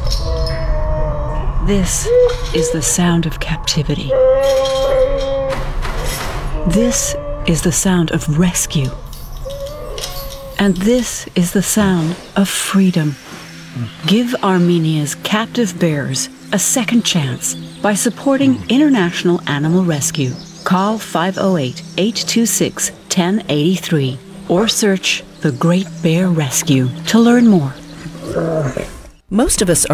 This is the sound of captivity. This is the sound of rescue. And this is the sound of freedom. Give Armenia's captive bears a second chance by supporting International Animal Rescue. Call 508-826-1083 or search The Great Bear Rescue to learn more. Most of us are